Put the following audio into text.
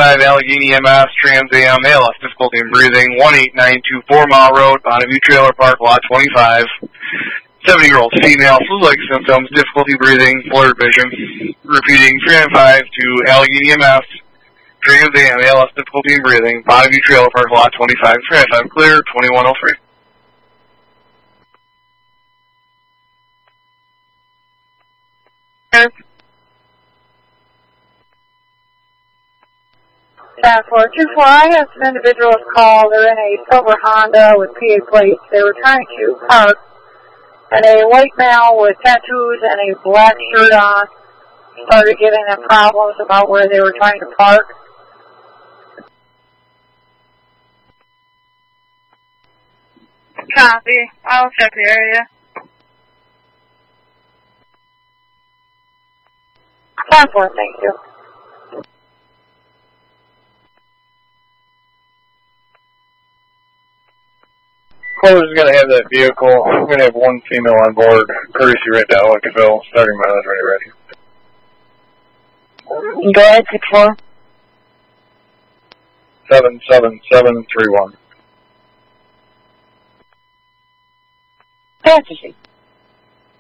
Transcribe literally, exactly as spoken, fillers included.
five, Allegheny M S, Trans Am, A L S, difficulty in breathing, one eight nine two four Mile Road, Bonneview Trailer Park, lot twenty-five. seventy-year-old female, flu-like symptoms, difficulty breathing, blurred vision. Repeating, three nine five to Allegheny M S, Trans Am, A L S, difficulty in breathing, Bonneview Trailer Park, lot twenty-five. three nine five, clear, twenty-one oh three. ten four two four, I have some individuals called. They're in a silver Honda with P A plates. They were trying to park, and a white male with tattoos and a black shirt on started giving them problems about where they were trying to park. Copy. I'll check the area. ten four, thank you. Clover's going to have that vehicle. We're going to have one female on board. Courtesy right to Ellicottville. Starting mileage ready, ready. Go ahead, six four. seven seven seven three one. Fantasy.